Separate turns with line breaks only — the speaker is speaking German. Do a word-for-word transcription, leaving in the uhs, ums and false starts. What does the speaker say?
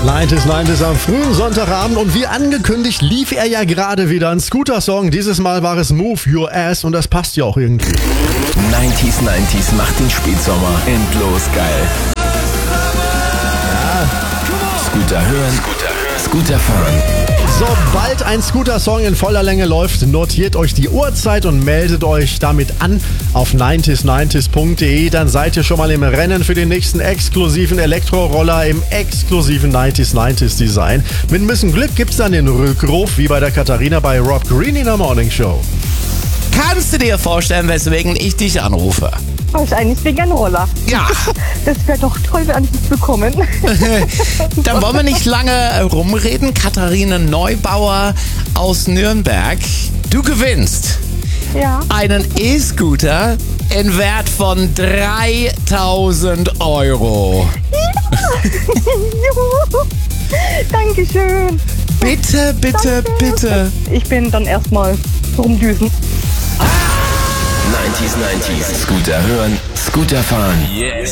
neunzig neunzig am frühen Sonntagabend und wie angekündigt lief er ja gerade wieder ein Scooter-Song. Dieses Mal war es Move Your Ass und das passt ja auch irgendwie.
neunzig neunzig macht den Spätsommer endlos geil.
Ja.
Scooter hören, Scooter fahren.
Sobald ein Scooter-Song in voller Länge läuft, notiert euch die Uhrzeit und meldet euch damit an auf neunzig neunzig punkt de. Dann seid ihr schon mal im Rennen für den nächsten exklusiven Elektroroller im exklusiven neunzig neunzig Design. Mit ein bisschen Glück gibt's dann den Rückruf, wie bei der Katharina bei Rob Green in der Morning Show.
Kannst du dir vorstellen, weswegen ich dich anrufe?
Wahrscheinlich wegen einem Roller.
Ja.
Das wäre doch toll, wenn ich es bekommen.
Dann wollen wir nicht lange rumreden. Katharina Neubauer aus Nürnberg. Du gewinnst
Ja.
einen E-Scooter in Wert von dreitausend Euro.
Juhu. Dankeschön.
Bitte, bitte,
Danke.
bitte.
Ich bin dann erstmal rumdüsen.
neunzig neunzig Scooter hören, Scooter fahren. Yes.